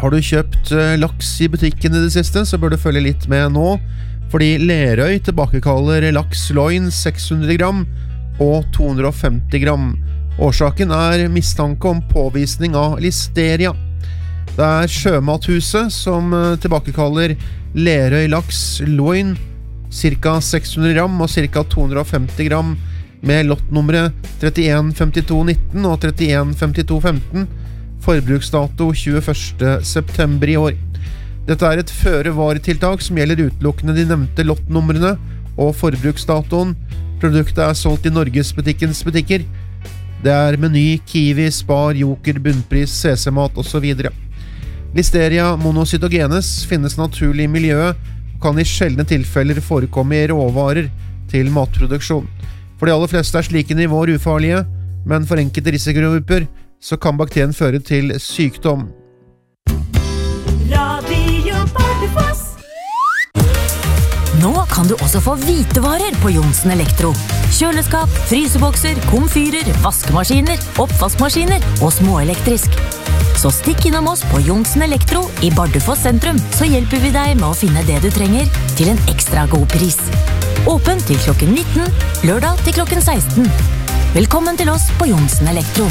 Har du kjøpt laks i butikken i det siste, så bør du følge litt med nå, fordi Lerøy tilbakekaller laks loin 600 gram og 250 gram. Årsaken mistanke om påvisning av listeria. Det Sjømathuset som tilbakekaller Lerøy laks loin ca. 600 gram og ca. 250 gram med lottnumre 315219 og 315215, forbruksdato 21. september i år. Dette et føre-var-tiltak som gjelder utelukkende de nevnte lottnumrene og forbruksdatoen. Produktet solgt i Norgesbutikkens butikker. Det Meny, Kiwi, Spar, Joker, Bunnpris, CC-mat og så videre. Listeria monocytogenes finnes naturlig i miljøet og kan i sjeldne tilfeller forekomme i råvarer til matproduksjon. For de aller fleste slike nivåer ufarlige, men for enkelte risikogrupper så kan bakterien føre til sykdom. Nå kan du også få hvitevarer på Johnsen Elektro. Kjøleskap, frysebokser, komfyrer, vaskemaskiner, oppvaskmaskiner og småelektrisk. Så stikk innom oss på Johnsen Elektro i Bardufoss sentrum, så hjelper vi deg med å finne det du trenger til en ekstra god pris. Åpen til klokken 19, lørdag til klokken 16. Velkommen til oss på Johnsen Elektro.